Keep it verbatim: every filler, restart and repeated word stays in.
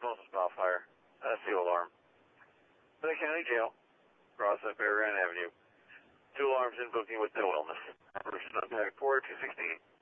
explosive spot fire. That's the alarm. Lake County Jail, cross up Paragon Avenue. Two alarms in booking with no illness. Operation unpack four two sixteen.